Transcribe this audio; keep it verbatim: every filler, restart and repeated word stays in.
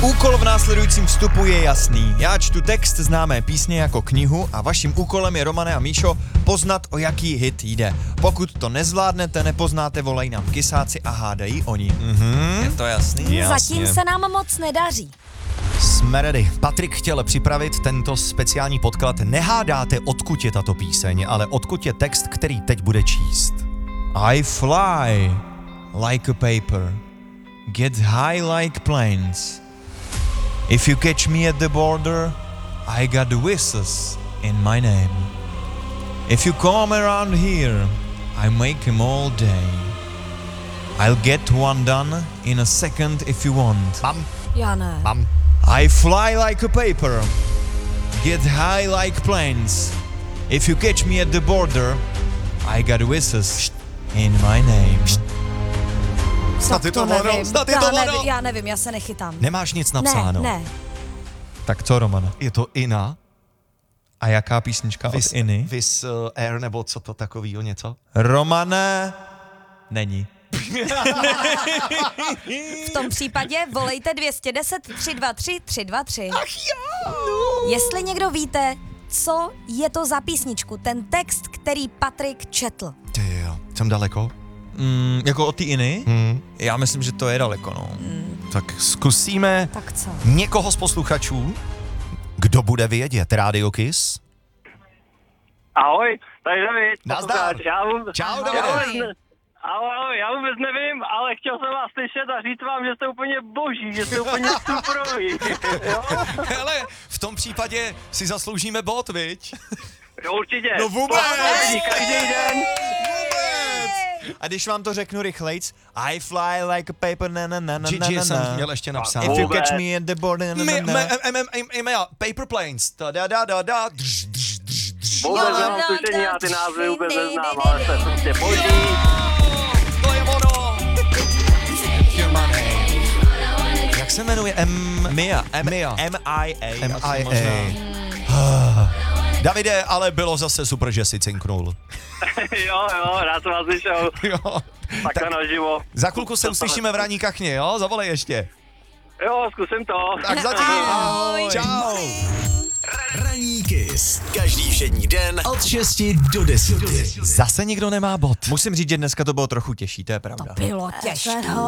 Úkol v následujícím vstupu je jasný. Já čtu text známé písně jako knihu a vaším úkolem je, Romane a Míšo, poznat, o jaký hit jde. Pokud to nezvládnete, nepoznáte, volají nám kysáci a hádají oni. Mhm, je to jasný? Zatím se nám moc nedaří. Jsme ready. Patrik chtěl připravit tento speciální podklad. Nehádáte, odkud je tato píseň, ale odkud je text, který teď bude číst. I fly like a paper, get high like planes. If you catch me at the border, I got whistles in my name. If you come around here, I make 'em all day. I'll get one done in a second if you want. Mám, Já ne. mám. I fly like a paper, get high like planes. If you catch me at the border, I got whistles in my name. Snad je to ono, nevím. snad je já to nevím, ono. já nevím, já se nechytám. Nemáš nic napsáno. Ne, ne. Tak co, Romane? Je to Ina? A jaká písnička Vis, od Iny? Vis uh, Air nebo co to takovýho něco? Romane, není. V tom případě volejte dvě set deset tři dva tři tři dva tři. Ach jo! Jestli někdo víte, co je to za písničku, ten text, který Patrik četl. Ty jo, jsem daleko? Mm, jako od té Iny? Hmm. Já myslím, že to je daleko, no. Tak zkusíme Tak co? někoho z posluchačů. Kdo bude vědět? Radio Kiss? Ahoj, tady David. Nazdar. posluchač. Já vůbec, Čau, já Davide. vůbec, ne- ahoj, ahoj, já vůbec nevím, ale chtěl jsem vás slyšet a říct vám, že jste úplně boží, že jste úplně superoví. Jo? Hele, v tom případě si zasloužíme bod, viď? Jo, určitě. No vůbec. Poslouchám každý den. A když vám to řeknu rychlejc, I fly like a paper, na na na na na Gigi na jsem na. měl ještě napsat. If you Vůbec. catch me at the border, na na My, na my, na. em, em, em, em, em, Paper Planes. Da, da, da, da, da. Drž, drž, drž, drž. Vůbec Jo, nemám no, tušení, no, já ty názvy vůbec ne, ne, neznám, ne, ale ne, jste ne. prostě boží. To je ono. Your money. Jak se jmenuje? M... Mia, M Mia. M I A. M asi I možná. A. Davide, ale bylo zase super, že si cinknul. Jo, jo, rád jsem vás slyšel. Jo. Takhle naživo. Za chvilku se uslyšíme v ranní kachně, jo? Zavolej ještě. Jo, zkusím to. Tak zatím. Ahoj. Čau. Ranní Kiss. Každý všední den od šesti do deseti. Zase nikdo nemá bod. Musím říct, že dneska to bylo trochu těžší, to je pravda. Bylo těžké.